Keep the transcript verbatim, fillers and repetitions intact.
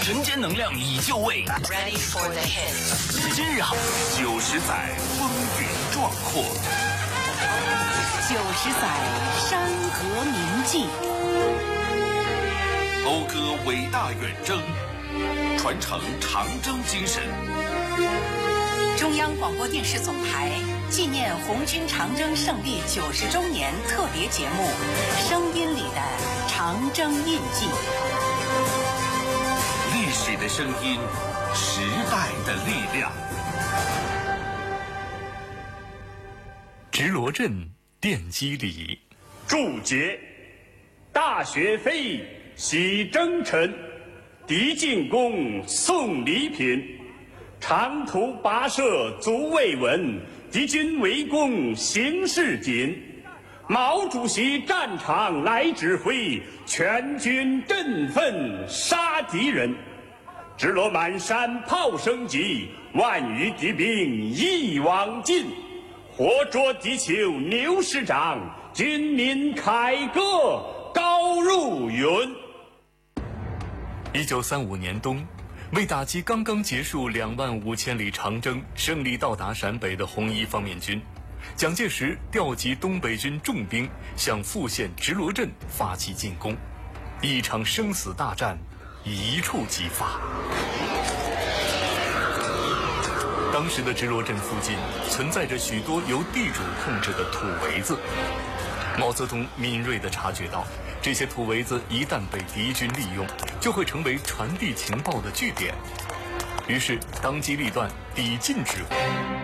人间能量已就位。 Ready for the hit。 今日好，九十载风云壮阔， 九十载山河铭记， 讴歌伟大远征，传承长征精神。 中央广播电视总台纪念红军长征胜利九十周年特别节目《声音里的长征印记》。 历史的声音，时代的力量。直罗镇奠基礼， 注解：大雪飞，喜征尘；敌进攻，送礼品。长途跋涉足未稳，敌军围攻形势紧。毛主席战场来指挥，全军振奋杀敌人。直落满山炮声急，万余敌兵一网尽。活捉敌酋牛师长，军民凯歌高入云。 一九三五年冬，为打击刚刚结束两万五千里长征，胜利到达陕北的红一方面军，蒋介石调集东北军重兵向富县直罗镇发起进攻，一场生死大战一触即发。当时的直罗镇附近存在着许多由地主控制的土围子，毛泽东敏锐地察觉到，这些土围子一旦被敌军利用，就会成为传递情报的据点，于是当机立断，抵近指挥。